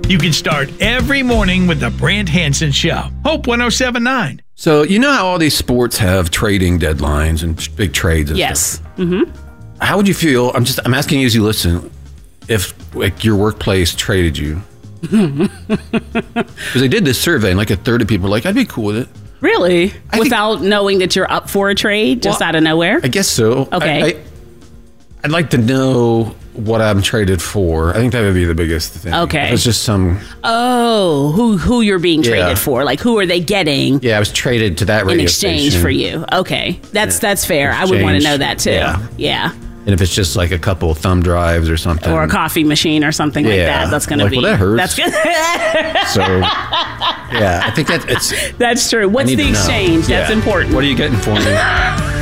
You can start every morning with the Brant Hansen Show. Hope 107.9. So, you know how all these sports have trading deadlines and big trades and Yes. stuff? Mm-hmm. How would you feel? I'm asking you as you listen, if like your workplace traded you. Because they did this survey and like a third of people were like, I'd be cool with it. Really? Without knowing that you're up for a trade, just out of nowhere? I guess so. Okay. I'd like to know what I'm traded for. I think that would be the biggest thing. Okay. If it's just some... Oh, who you're being traded for. Like, who are they getting Yeah, I was traded to that radio in exchange station. for you? Okay. That's fair. I would want to know that, too. Yeah. And if it's just like a couple of thumb drives or something. Or a coffee machine or something like that. That's going to be... Well, that hurts. That's good. So, yeah, I think that it's... That's true. What's the exchange? That's important. What are you getting for me?